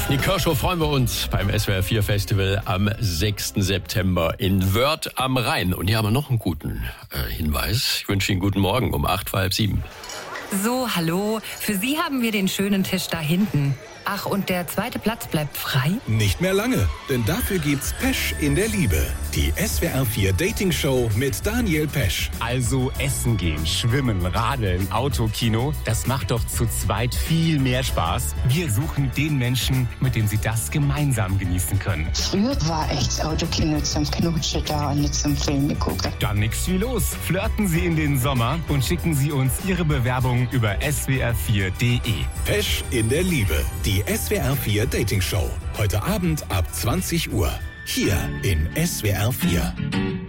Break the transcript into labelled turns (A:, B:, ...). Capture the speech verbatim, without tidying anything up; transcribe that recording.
A: Auf Nik Kershaw freuen wir uns beim S W R vier Festival am sechsten September in Wörth am Rhein. Und hier haben wir noch einen guten äh, Hinweis. Ich wünsche Ihnen guten Morgen um acht, halb sieben.
B: So, hallo. Für Sie haben wir den schönen Tisch da hinten. Ach, und der zweite Platz bleibt frei?
C: Nicht mehr lange, denn dafür gibt's Pesch in der Liebe. Die S W R vier Dating Show mit Daniel Pesch.
D: Also essen gehen, schwimmen, radeln, Autokino, das macht doch zu zweit viel mehr Spaß. Wir suchen den Menschen, mit dem Sie das gemeinsam genießen können.
E: Früher war echt das Autokino zum Knutschen da und nicht zum Film gucken.
D: Dann nix wie los. Flirten Sie in den Sommer und schicken Sie uns Ihre Bewerbung über S W R vier punkt de.
C: Pesch in der Liebe. Die S W R vier Dating Show. Heute Abend ab zwanzig Uhr. Hier in S W R vier.